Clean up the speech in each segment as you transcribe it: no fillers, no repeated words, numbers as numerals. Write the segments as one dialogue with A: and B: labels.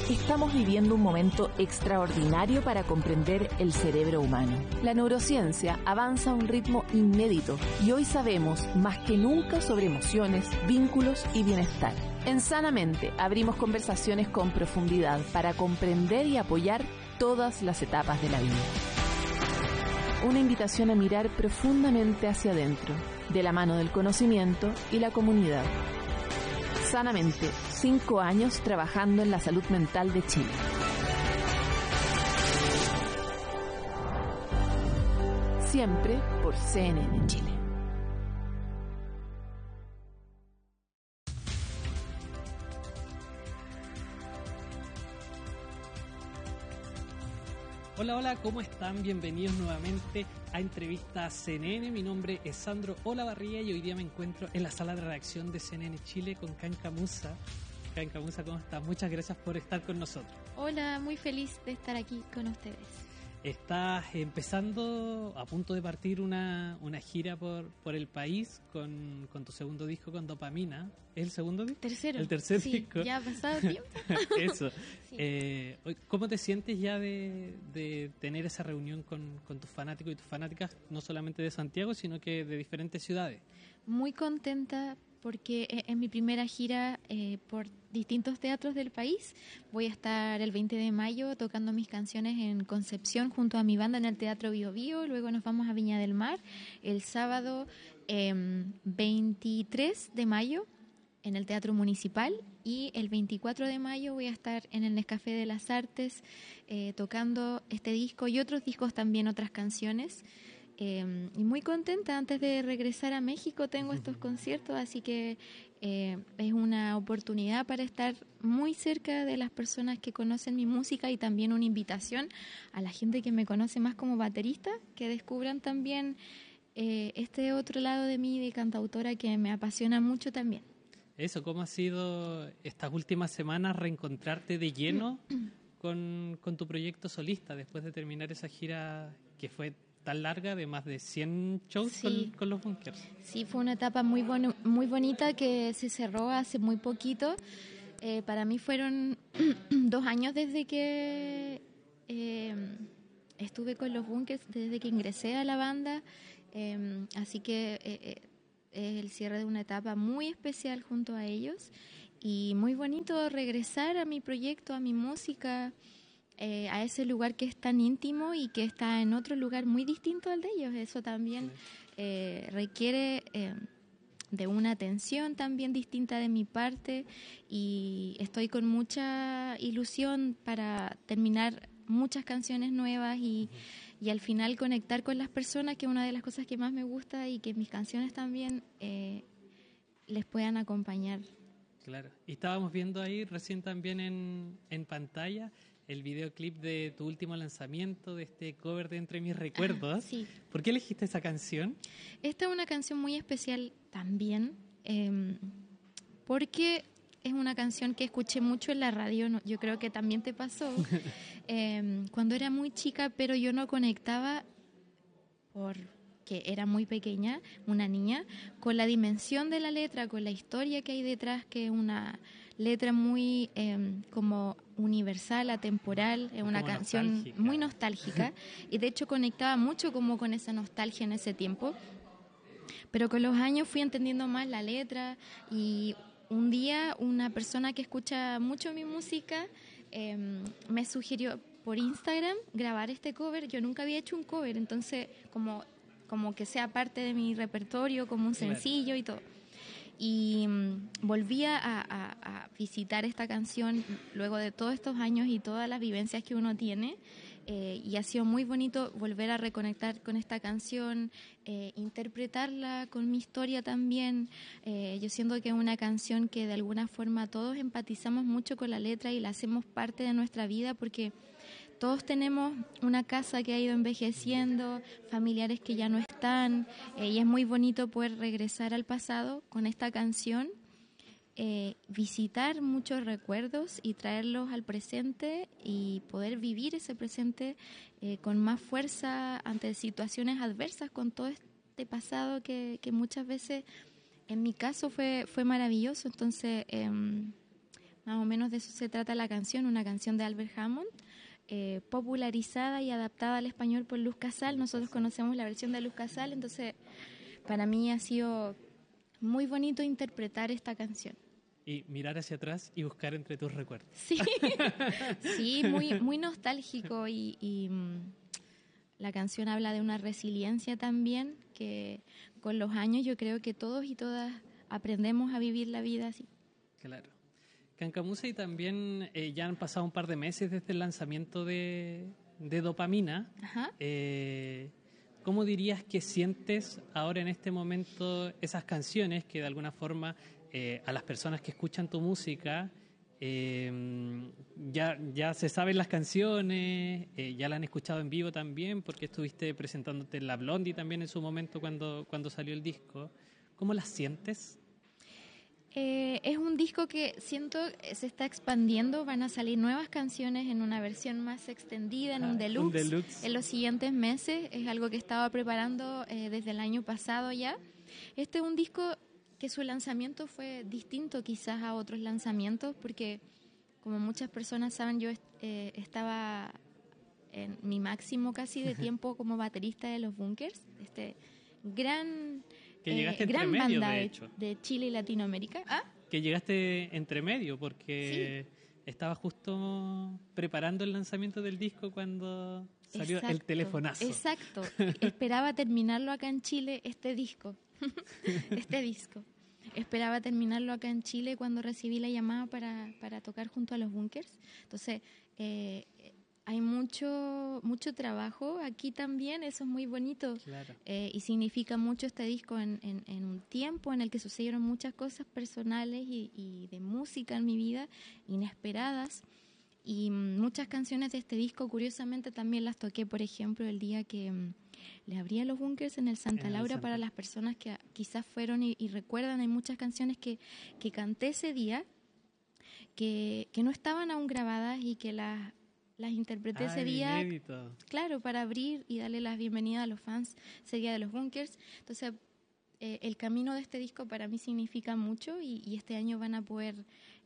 A: Estamos viviendo un momento extraordinario para comprender el cerebro humano. La neurociencia avanza a un ritmo inédito y hoy sabemos más que nunca sobre emociones, vínculos y bienestar. En Sanamente abrimos conversaciones con profundidad para comprender y apoyar todas las etapas de la vida. Una invitación a mirar profundamente hacia adentro, de la mano del conocimiento y la comunidad. Sanamente, 5 años trabajando en la salud mental de Chile. Siempre por CNN Chile.
B: Hola, hola, ¿cómo están? Bienvenidos nuevamente a Entrevista CNN. Mi nombre es Sandro Olavarría y hoy día me encuentro en la sala de redacción de CNN Chile con Kanka Musa. Kanka Musa, ¿cómo estás? Muchas gracias por estar con nosotros.
C: Hola, muy feliz de estar aquí con ustedes.
B: Estás empezando, a punto de partir una gira por el país con tu segundo disco, con Dopamina. ¿Es el segundo disco?
C: Tercero.
B: El tercer
C: sí,
B: disco.
C: Ya ha pasado tiempo.
B: Eso.
C: Sí.
B: ¿Cómo te sientes ya de tener esa reunión con tus fanáticos y tus fanáticas, no solamente de Santiago, sino que de diferentes ciudades?
C: Muy contenta porque en mi primera gira por distintos teatros del país voy a estar el 20 de mayo tocando mis canciones en Concepción junto a mi banda en el Teatro Bio Bio. Luego nos vamos a Viña del Mar el sábado 23 de mayo en el Teatro Municipal, y el 24 de mayo voy a estar en el Nescafé de las Artes tocando este disco y otros discos también, otras canciones. Y muy contenta. Antes de regresar a México tengo estos conciertos, así que es una oportunidad para estar muy cerca de las personas que conocen mi música, y también una invitación a la gente que me conoce más como baterista, que descubran también este otro lado de mí de cantautora que me apasiona mucho también.
B: Eso, ¿cómo ha sido estas últimas semanas reencontrarte de lleno con tu proyecto solista después de terminar esa gira que fue tan larga, de más de 100 shows? Sí. con los Bunkers?
C: Sí, fue una etapa muy bonita que se cerró hace muy poquito. Para mí fueron 2 años desde que estuve con los Bunkers, desde que ingresé a la banda, así que es el cierre de una etapa muy especial junto a ellos, y muy bonito regresar a mi proyecto, a mi música, a ese lugar que es tan íntimo y que está en otro lugar muy distinto al de ellos. Eso también requiere de una atención también distinta de mi parte, y estoy con mucha ilusión para terminar muchas canciones nuevas y al final conectar con las personas, que es una de las cosas que más me gusta, y que mis canciones también les puedan acompañar.
B: Claro, y estábamos viendo ahí recién también en pantalla el videoclip de tu último lanzamiento, de este cover de Entre mis recuerdos.
C: Sí.
B: ¿Por qué elegiste esa canción?
C: Esta es una canción muy especial también, porque es una canción que escuché mucho en la radio. Yo creo que también te pasó cuando era muy chica, pero yo no conectaba, porque era muy pequeña, una niña, con la dimensión de la letra, con la historia que hay detrás, que es una letra muy como universal, atemporal, es una canción nostálgica. Muy nostálgica, y de hecho conectaba mucho como con esa nostalgia en ese tiempo, pero con los años fui entendiendo más la letra, y un día una persona que escucha mucho mi música me sugirió por Instagram grabar este cover. Yo nunca había hecho un cover, entonces como que sea parte de mi repertorio, como un sencillo y todo. Y volví a visitar esta canción luego de todos estos años y todas las vivencias que uno tiene, y ha sido muy bonito volver a reconectar con esta canción, interpretarla con mi historia también. Yo siento que es una canción que de alguna forma todos empatizamos mucho con la letra y la hacemos parte de nuestra vida, porque todos tenemos una casa que ha ido envejeciendo, familiares que ya no están, y es muy bonito poder regresar al pasado con esta canción, visitar muchos recuerdos y traerlos al presente, y poder vivir ese presente con más fuerza ante situaciones adversas, con todo este pasado que muchas veces, en mi caso, fue maravilloso. Entonces Más o menos de eso se trata la canción, una canción de Albert Hammond, popularizada y adaptada al español por Luz Casal. Nosotros conocemos la versión de Luz Casal, entonces para mí ha sido muy bonito interpretar esta canción.
B: Y mirar hacia atrás y buscar entre tus recuerdos.
C: Sí, sí, muy nostálgico y la canción habla de una resiliencia también, que con los años yo creo que todos y todas aprendemos a vivir la vida así.
B: Claro. Cancamusa, y también ya han pasado un par de meses desde el lanzamiento de Dopamina.
C: Ajá.
B: ¿Cómo dirías que sientes ahora en este momento esas canciones que de alguna forma a las personas que escuchan tu música ya se saben las canciones, ya la han escuchado en vivo también, porque estuviste presentándote en la Blondie también en su momento cuando salió el disco? ¿Cómo las sientes?
C: Es un disco que siento se está expandiendo, van a salir nuevas canciones en una versión más extendida, en un deluxe, en los siguientes meses. Es algo que estaba preparando desde el año pasado ya. Este es un disco que su lanzamiento fue distinto quizás a otros lanzamientos, porque como muchas personas saben, yo estaba en mi máximo casi de tiempo como baterista de Los Bunkers, gran banda de Chile y Latinoamérica. ¿Ah?
B: Que llegaste entre medio, porque estaba justo preparando el lanzamiento del disco cuando salió el telefonazo.
C: Exacto, esperaba terminarlo acá en Chile, este disco. Esperaba terminarlo acá en Chile cuando recibí la llamada para tocar junto a Los Bunkers. Entonces, hay mucho trabajo aquí también, eso es muy bonito.
B: Claro.
C: Y significa mucho este disco en un tiempo en el que sucedieron muchas cosas personales y de música en mi vida, inesperadas. Y muchas canciones de este disco, curiosamente, también las toqué, por ejemplo, el día que le abrí a Los Bunkers en el Santa Laura. Para las personas que quizás fueron y recuerdan, hay muchas canciones que canté ese día que no estaban aún grabadas y que las interpreté ese día,
B: inédito. Claro,
C: para abrir y darle las bienvenidas a los fans ese día de Los Bunkers. Entonces, el camino de este disco para mí significa mucho y este año van a poder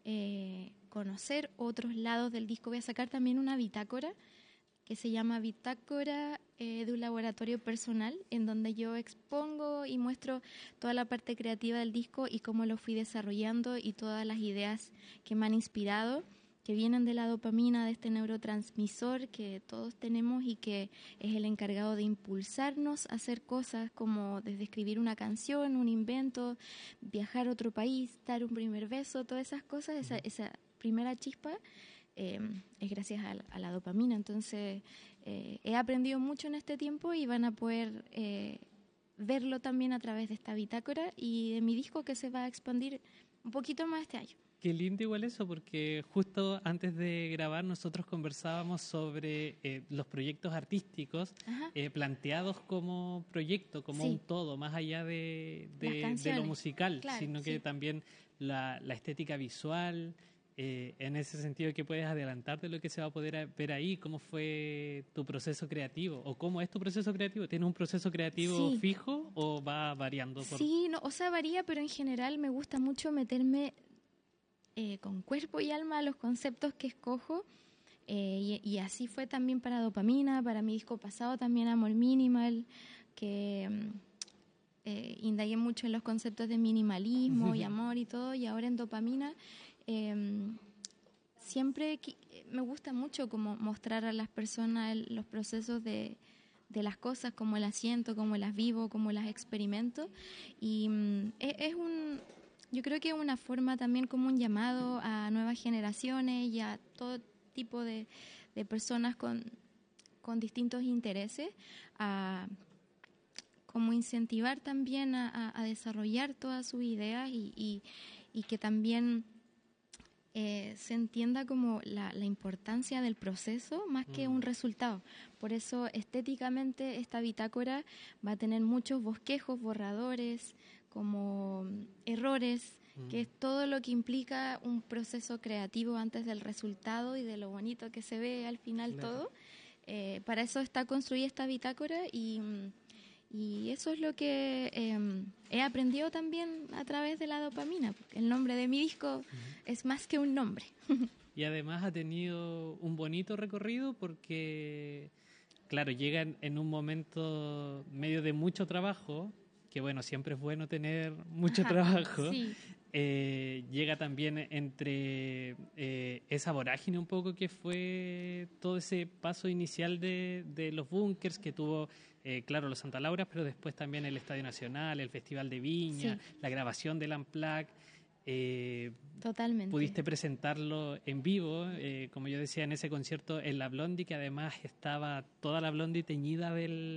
C: conocer otros lados del disco. Voy a sacar también una bitácora que se llama Bitácora de un laboratorio personal, en donde yo expongo y muestro toda la parte creativa del disco y cómo lo fui desarrollando y todas las ideas que me han inspirado, que vienen de la dopamina, de este neurotransmisor que todos tenemos y que es el encargado de impulsarnos a hacer cosas como desde escribir una canción, un invento, viajar a otro país, dar un primer beso, todas esas cosas, esa primera chispa es gracias a la dopamina. Entonces, he aprendido mucho en este tiempo y van a poder verlo también a través de esta bitácora y de mi disco, que se va a expandir un poquito más este año.
B: Qué lindo igual eso, porque justo antes de grabar nosotros conversábamos sobre los proyectos artísticos planteados como proyecto, como un todo, más allá de lo musical, claro, sino que también la estética visual, en ese sentido, que puedes adelantar de lo que se va a poder ver ahí. ¿Cómo fue tu proceso creativo? ¿O cómo es tu proceso creativo? ¿Tienes un proceso creativo fijo o va variando?
C: Sí, varía, pero en general me gusta mucho meterme con cuerpo y alma a los conceptos que escojo, y así fue también para Dopamina, para mi disco pasado también, Amor Minimal, que indagué mucho en los conceptos de minimalismo y amor y todo, y ahora en Dopamina siempre me gusta mucho como mostrar a las personas los procesos de las cosas, cómo las siento, cómo las vivo, cómo las experimento, y yo creo que es una forma también, como un llamado a nuevas generaciones y a todo tipo de personas con distintos intereses, a como incentivar también a desarrollar todas sus ideas y que también se entienda como la importancia del proceso más que un resultado. Por eso, estéticamente, esta bitácora va a tener muchos bosquejos, borradores, como errores, que es todo lo que implica un proceso creativo antes del resultado y de lo bonito que se ve al final, claro, todo. Para eso está construida esta bitácora y Y eso es lo que he aprendido también a través de la dopamina. El nombre de mi disco es más que un nombre.
B: Y además ha tenido un bonito recorrido porque, claro, llega en un momento medio de mucho trabajo, que bueno, siempre es bueno tener mucho trabajo.
C: Sí.
B: Llega también entre esa vorágine un poco que fue todo ese paso inicial de los Bunkers que tuvo, claro, los Santa Laura, pero después también el Estadio Nacional, el Festival de Viña,
C: sí,
B: la grabación del Unplugged.
C: Totalmente.
B: Pudiste presentarlo en vivo, como yo decía, en ese concierto en La Blondie, que además estaba toda la Blondie teñida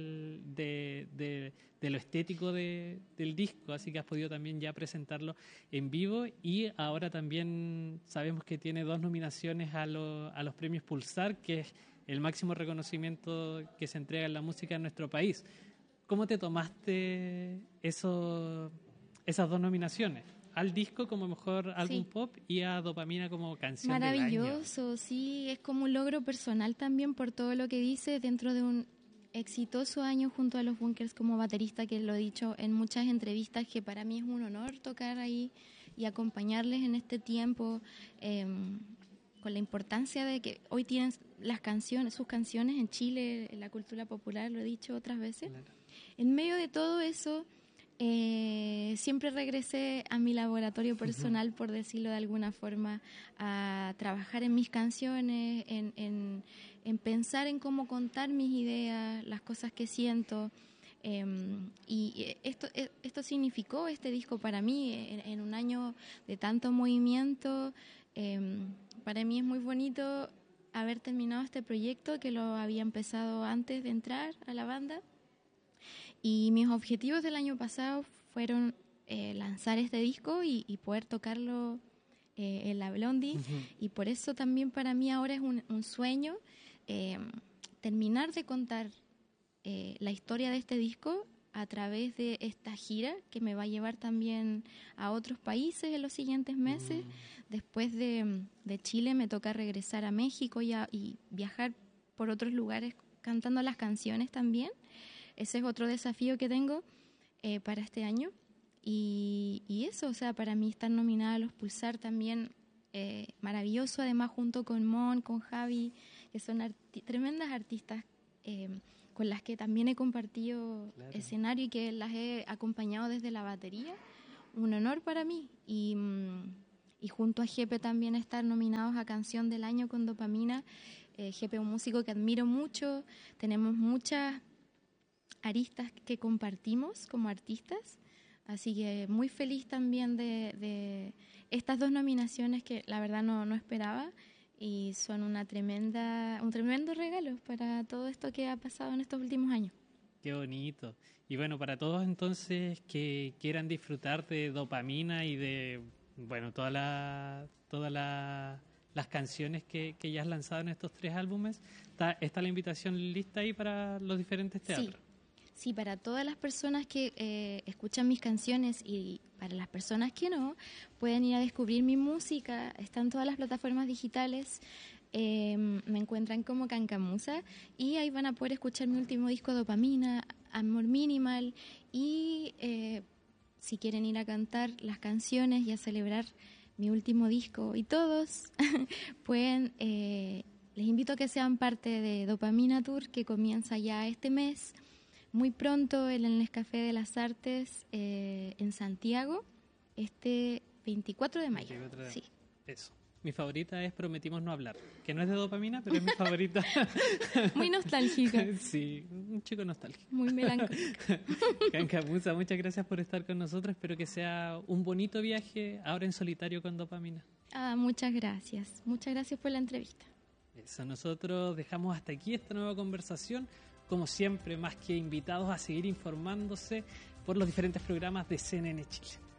B: de lo estético del disco, así que has podido también ya presentarlo en vivo, y ahora también sabemos que tiene 2 nominaciones a los premios Pulsar, que es el máximo reconocimiento que se entrega en la música en nuestro país. ¿Cómo te tomaste esas 2 nominaciones? Al disco como mejor álbum pop y a Dopamina como canción del año.
C: Maravilloso, sí, es como un logro personal también por todo lo que dice dentro de un exitoso año junto a los Bunkers como baterista, que lo he dicho en muchas entrevistas, que para mí es un honor tocar ahí y acompañarles en este tiempo, con la importancia de que hoy tienen sus canciones en Chile, en la cultura popular, lo he dicho otras veces. Claro. En medio de todo eso, siempre regresé a mi laboratorio personal, por decirlo de alguna forma, a trabajar en mis canciones, en pensar en cómo contar mis ideas, las cosas que siento. Y esto significó este disco para mí en un año de tanto movimiento. Para mí es muy bonito haber terminado este proyecto, que lo había empezado antes de entrar a la banda. Y mis objetivos del año pasado fueron lanzar este disco y poder tocarlo en la Blondie. Y por eso también para mí ahora es un sueño terminar de contar la historia de este disco a través de esta gira que me va a llevar también a otros países en los siguientes meses. Después de Chile me toca regresar a México y viajar por otros lugares cantando las canciones también. Ese es otro desafío que tengo para este año. Y eso, o sea, para mí estar nominada a los Pulsar también maravilloso, además junto con Mon, con Javi, que son tremendas artistas con las que también he compartido escenario y que las he acompañado desde la batería. Un honor para mí. Y junto a Jepe también estar nominados a Canción del Año con Dopamina. Jepe es un músico que admiro mucho, tenemos muchas aristas que compartimos como artistas, así que muy feliz también de estas 2 nominaciones que la verdad no esperaba, y son un tremendo regalo para todo esto que ha pasado en estos últimos años.
B: Qué bonito. Y bueno, para todos entonces que quieran disfrutar de Dopamina y de, bueno, todas las canciones que ya has lanzado en estos 3 álbumes, está la invitación lista ahí para los diferentes teatros.
C: Sí, para todas las personas que escuchan mis canciones y para las personas que no, pueden ir a descubrir mi música. Están todas las plataformas digitales. Me encuentran como Cancamusa y ahí van a poder escuchar mi último disco, Dopamina, Amor Minimal, y si quieren ir a cantar las canciones y a celebrar mi último disco y todos pueden, les invito a que sean parte de Dopamina Tour, que comienza ya este mes, muy pronto en el Nescafé de las Artes en Santiago, este 24 de mayo.
B: 24 de
C: sí.
B: Eso. Mi favorita es Prometimos No Hablar, que no es de Dopamina, pero es mi favorita.
C: Muy nostálgica.
B: Sí, un chico nostálgico.
C: Muy melancólico.
B: Cancamusa, muchas gracias por estar con nosotros. Espero que sea un bonito viaje ahora en solitario con Dopamina.
C: Muchas gracias. Muchas gracias por la entrevista.
B: Eso, nosotros dejamos hasta aquí esta nueva conversación. Como siempre, más que invitados a seguir informándose por los diferentes programas de CNN Chile.